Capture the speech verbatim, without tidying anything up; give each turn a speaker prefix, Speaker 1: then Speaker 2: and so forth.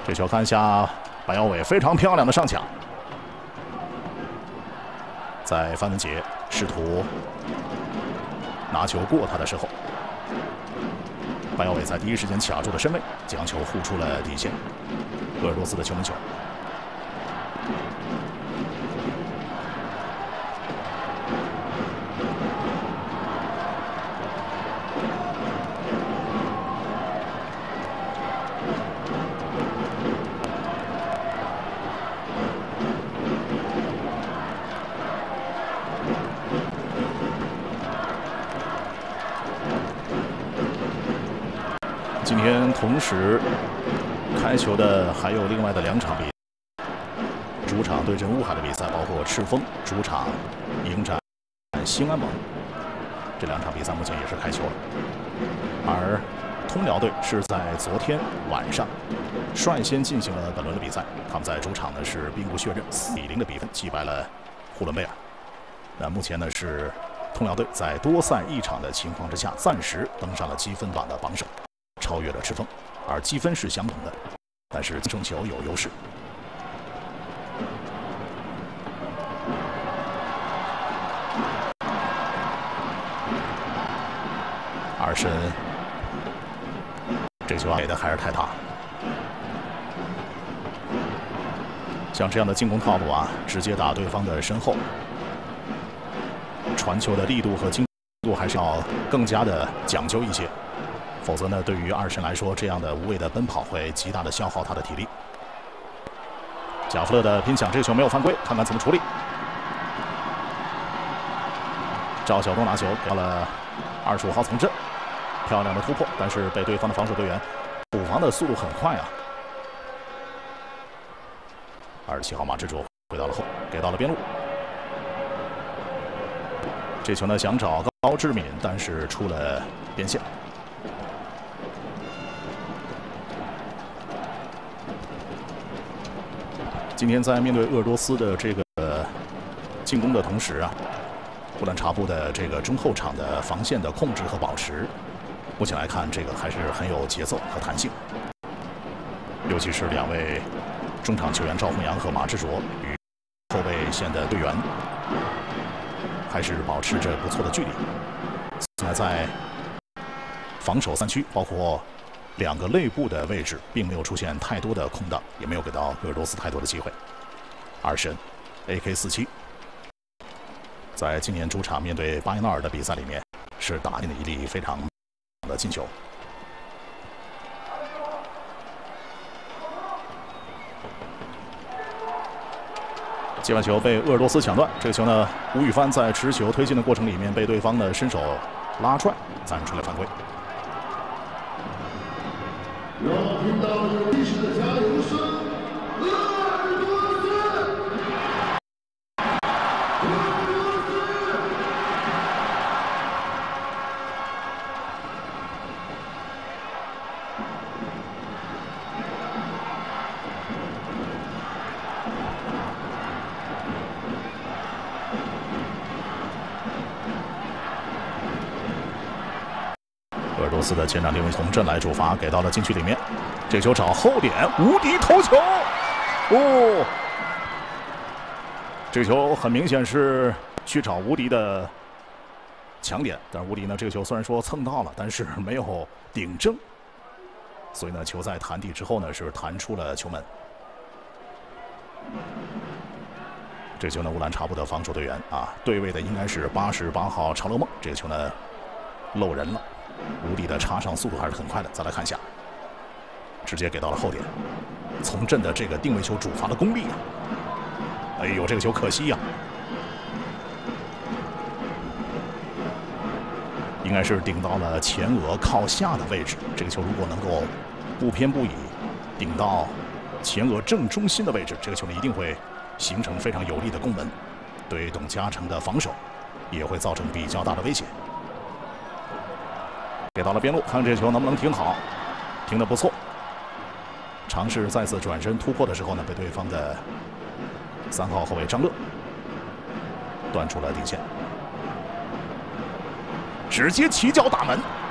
Speaker 1: 这球看一下白耀伟非常漂亮的上抢，在范文杰试图拿球过他的时候，白耀伟在第一时间卡住了身位，将球护出了底线。鄂尔多斯的球门球。 今天同时开球的还有另外的两场比赛，主场对阵乌海的比赛，包括赤峰主场迎战兴安盟，这两场比赛目前也是开球了。而通辽队是在昨天晚上率先进行了本轮的比赛，他们在主场呢是兵不血刃四比零的比分击败了呼伦贝尔。那目前呢是通辽队在多赛一场的情况之下，暂时登上了积分榜的榜首。 超越了赤峰，而积分是相同的，但是净胜球有优势。二申，这球给的还是太大。像这样的进攻套路啊，直接打对方的身后，传球的力度和精度还是要更加的讲究一些。 否则呢，对于二申来说，这样的无谓的奔跑会极大的消耗他的体力。贾弗勒的拼抢，这个球没有犯规，看看怎么处理。赵晓东拿球给到了二十五号从振，漂亮的突破，但是被对方的防守队员补防的速度很快啊。二十七号马志卓回到了后，给到了边路。这球呢想找高志敏，但是出了边线。 今天在面对鄂尔多斯的这个进攻的同时啊，乌兰察布的这个中后场的防线的控制和保持，目前来看这个还是很有节奏和弹性。尤其是两位中场球员赵宏阳和马志卓与后卫线的队员，还是保持着不错的距离。现在在防守三区，包括 两个内部的位置并没有出现太多的空档，也没有给到鄂尔多斯太多的机会。二申 A K 四七，在今年主场面对巴彦淖尔的比赛里面，是打进了一粒非常的进球。接完球被鄂尔多斯抢断，这个球呢，吴宇帆在持球推进的过程里面被对方的伸手拉拽，暂出了犯规。
Speaker 2: 让我听到有力士的加油声，鄂尔多斯！鄂尔多斯！
Speaker 1: 鄂尔多斯的前场定位从阵来主罚，给到了禁区里面。这球找后点，无敌头球！哦，这球很明显是去找无敌的强点，但是无敌呢，这个球虽然说蹭到了，但是没有顶正，所以呢，球在弹地之后呢是弹出了球门。这球呢，乌兰察布的防守队员啊，对位的应该是八十八号潮乐梦，这个球呢漏人了。 无敌的插上速度还是很快的，再来看一下，直接给到了后点，从阵的这个定位球主罚的功力啊！哎呦，这个球可惜呀、啊，应该是顶到了前额靠下的位置。这个球如果能够不偏不倚顶到前额正中心的位置，这个球呢一定会形成非常有力的攻门，对董嘉诚的防守也会造成比较大的威胁。 给到了边路，看这球能不能停好，停得不错。尝试再次转身突破的时候呢，被对方的三号后卫张乐断出了底线，直接起脚打门。